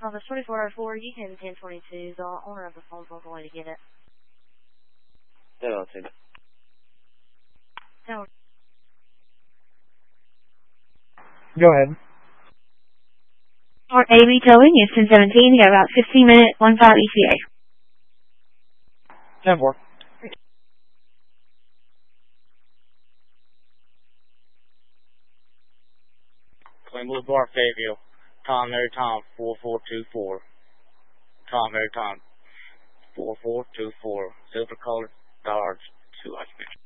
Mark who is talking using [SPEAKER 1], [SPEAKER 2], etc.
[SPEAKER 1] Office 2404, you can 1022. The owner of the phone's on the way to get it.
[SPEAKER 2] Yeah, I'll take it.
[SPEAKER 1] No.
[SPEAKER 3] Go ahead.
[SPEAKER 4] Port A retowing is 1017. You got about 15 minutes, 15 ETA.
[SPEAKER 3] 10-4.
[SPEAKER 5] Clean Boulevard, Fayetteville. Tom, Mary Tom, 4424. Tom, Mary Tom, 4424. Silver colored Dodge, 2 occupants.